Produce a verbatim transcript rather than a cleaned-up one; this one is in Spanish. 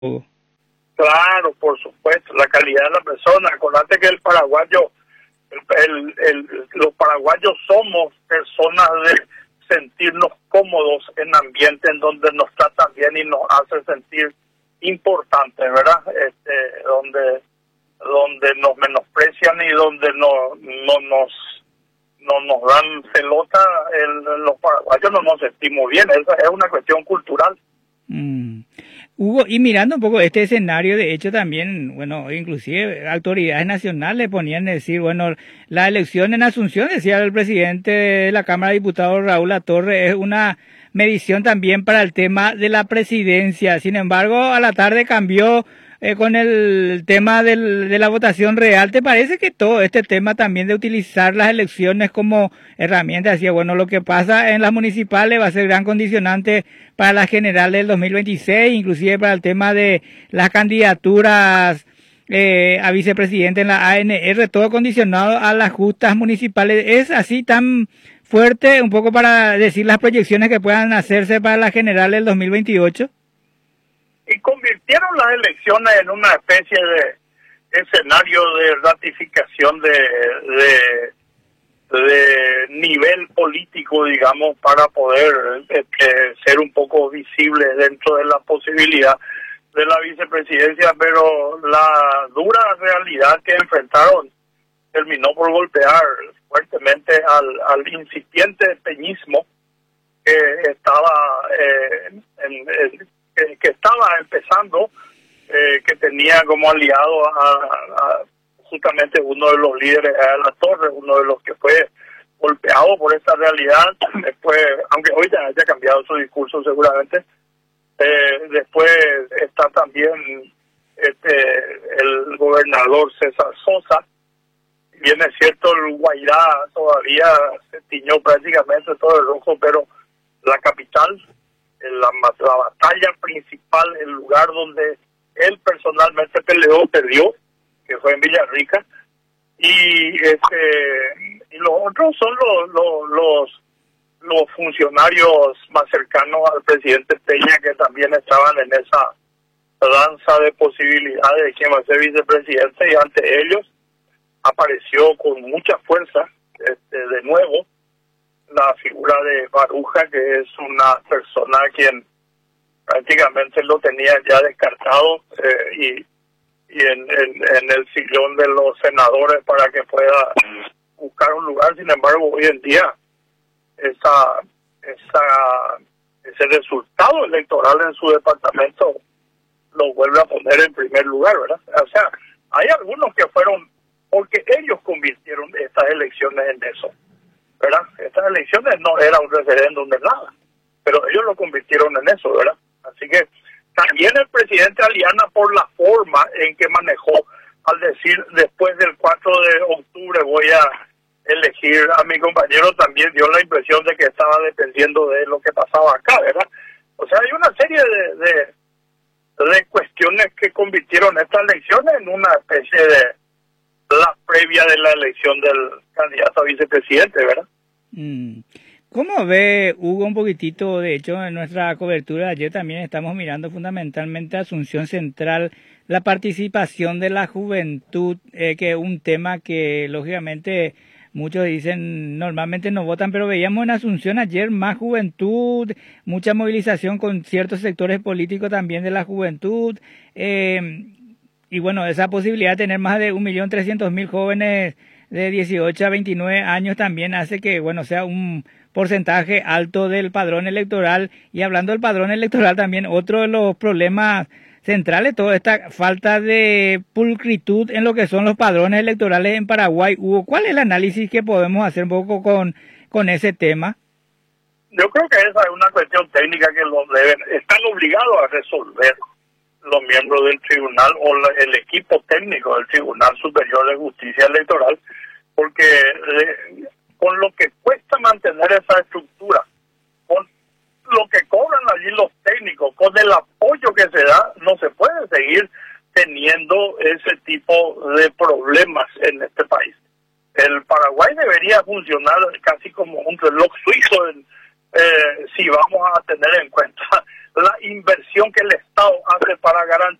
Claro, por supuesto, la calidad de la persona. Acordate que el paraguayo, el, el, el, los paraguayos somos personas de sentirnos cómodos en ambientes en donde nos tratan bien y nos hacen sentir importantes, ¿verdad? Este, donde donde nos menosprecian y donde no no nos no nos dan pelota, el, los paraguayos no nos sentimos bien. Esa es una cuestión cultural. Mm. Hugo, y mirando un poco este escenario, de hecho también, bueno, inclusive autoridades nacionales ponían a decir, bueno, la elección en Asunción, decía el presidente de la Cámara de Diputados, Raúl Latorre, es una medición también para el tema de la presidencia. Sin embargo, a la tarde cambió eh, con el tema del, de la votación real. ¿Te parece que todo este tema también de utilizar las elecciones como herramienta, decía, bueno, lo que pasa en las municipales va a ser gran condicionante para las generales del dos mil veintiséis, inclusive para el tema de las candidaturas eh, a vicepresidente en la A N R, todo condicionado a las justas municipales? ¿Es así tan fuerte un poco para decir las proyecciones que puedan hacerse para las generales del dos mil veintiocho? Y convirtieron las elecciones en una especie de escenario de ratificación de, de, de nivel político, digamos, para poder este, ser un poco visible dentro de la posibilidad de la vicepresidencia, pero la dura realidad que enfrentaron terminó por golpear fuertemente al, al incipiente peñismo que estaba eh, en, en, que, que estaba empezando, eh, que tenía como aliado a, a justamente uno de los líderes de la Torre, uno de los que fue golpeado por esta realidad. Después, aunque hoy ya haya cambiado su discurso seguramente, eh, después está también este el gobernador César Sosa. Bien es cierto, el Guairá todavía se tiñó prácticamente todo el rojo, pero la capital, la, la batalla principal, el lugar donde él personalmente peleó, perdió, que fue en Villarrica, y este y los otros son los los los, los funcionarios más cercanos al presidente Peña, que también estaban en esa danza de posibilidades de quién va a ser vicepresidente, y ante ellos apareció con mucha fuerza este, de nuevo la figura de Baruja, que es una persona a quien prácticamente lo tenía ya descartado eh, y, y en, en, en el sillón de los senadores para que pueda buscar un lugar. Sin embargo, hoy en día esa, esa ese resultado electoral en su departamento lo vuelve a poner en primer lugar, ¿verdad? O sea, hay algunos que fueron porque ellos convirtieron estas elecciones en eso, ¿verdad? Estas elecciones no era un referéndum de nada, pero ellos lo convirtieron en eso, ¿verdad? Así que también el presidente Aliana, por la forma en que manejó, al decir después del cuatro de octubre voy a elegir a mi compañero, también dio la impresión de que estaba dependiendo de lo que pasaba acá, ¿verdad? O sea, hay una serie de, de, de cuestiones que convirtieron estas elecciones en una especie de la previa de la elección del candidato a vicepresidente, ¿verdad? Mm. ¿Cómo ve, Hugo, un poquitito? De hecho, en nuestra cobertura de ayer también estamos mirando fundamentalmente a Asunción Central, la participación de la juventud, eh, que es un tema que, lógicamente, muchos dicen normalmente no votan, pero veíamos en Asunción ayer más juventud, mucha movilización con ciertos sectores políticos también de la juventud, eh, y bueno, esa posibilidad de tener más de un millón trescientos mil jóvenes de dieciocho a veintinueve años también hace que, bueno, sea un porcentaje alto del padrón electoral. Y hablando del padrón electoral también, otro de los problemas centrales, toda esta falta de pulcritud en lo que son los padrones electorales en Paraguay. Hugo, ¿cuál es el análisis que podemos hacer un poco con, con ese tema? Yo creo que esa es una cuestión técnica que los deben, están obligados a resolver los miembros del tribunal o la, el equipo técnico del Tribunal Superior de Justicia Electoral, porque eh, con lo que cuesta mantener esa estructura, con lo que cobran allí los técnicos, con el apoyo que se da, no se puede seguir teniendo ese tipo de problemas en este país. El Paraguay debería funcionar casi como un reloj suizo en, eh, si vamos a tener en cuenta la inversión que el Estado hace para garantizar